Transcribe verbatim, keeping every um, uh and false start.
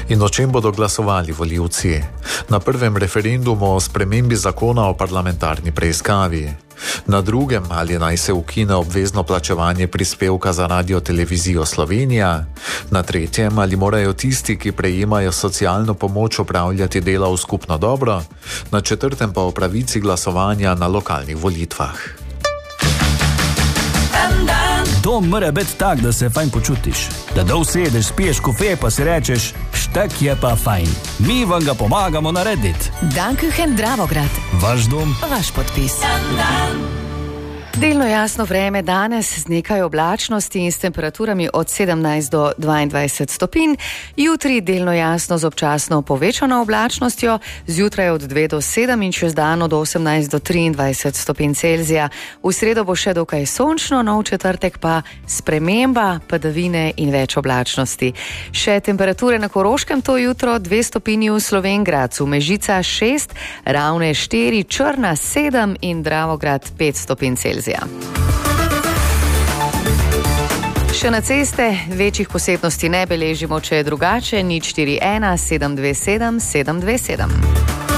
In o čem bodo glasovali volivci? Na prvem referendumu o spremembi zakona o parlamentarni preiskavi. Na drugem, ali naj se ukine obvezno plačevanje prispevka za Radio-televizijo Slovenija. Na tretjem, ali morajo tisti, ki prejemajo socialno pomoč, opravljati dela v skupno dobro. Na četrtem pa o pravici glasovanja na lokalnih volitvah. Dom mora biti tak, da se fajn počutiš. Da dol sedeš, spiješ kofe, pa si rečeš, štek je pa fajn. Mi vam ga pomagamo narediti. Danküchen Dravograd. Vaš dom, vaš podpis. Delno jasno vreme danes z nekaj oblačnosti in s temperaturami od sedemnajst do dvaindvajset stopinj. Jutri delno jasno z občasno povečano oblačnostjo, zjutraj od dve do sedem in čez dan od osemnajst do triindvajset stopinj Celzija. V sredo bo še dokaj sončno, no v četrtek pa sprememba, padavine in več oblačnosti. Še temperature na Koroškem to jutro, dve stopinji v Slovenj Gradcu, Mežica šest, Ravne štiri, Črna sedem in Dravograd pet stopinj Celzija. Še na ceste večjih posebnosti ne beležimo, če je drugače, nič štiri ena sedem dve sedem sedem dve sedem.